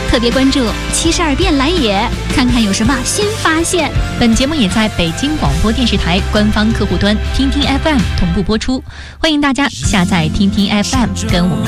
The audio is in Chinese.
特别关注72变来也，看看有什么新发现。 本节目也在北京广播电视台官方客户端听听 FM 同步播出，欢迎大家下载听听 FM 跟我们